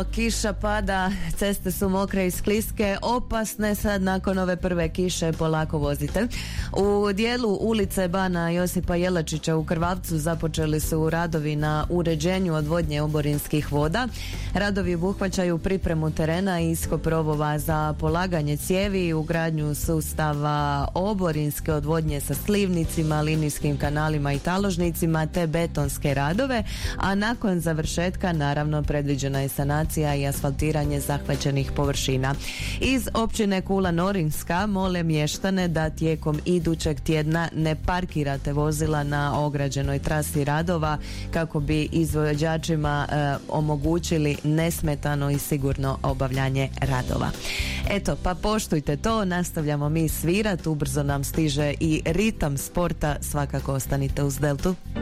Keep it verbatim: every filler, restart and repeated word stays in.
Kiša pada, ceste su mokre i skliske, opasne. Sad nakon ove prve kiše polako vozite. U dijelu ulice Bana Josipa Jelačića u Krvavcu započeli su radovi na uređenju odvodnje oborinskih voda. Radovi obuhvaćaju pripremu terena i iskop rovova za polaganje cijevi, ugradnju sustava oborinske odvodnje sa slivnicima, linijskim kanalima i taložnicima te betonske radove, a nakon završetka naravno predviđena je sanacija i asfaltiranje zahvaćenih površina. Iz općine Kula Norinska mole mještane da tijekom idućeg tjedna ne parkirate vozila na ograđenoj trasi radova kako bi izvođačima e, omogućili nesmetano i sigurno obavljanje radova. Eto, pa poštujte to, nastavljamo mi svirat, ubrzo nam stiže i ritam sporta, svakako ostanite uz Deltu.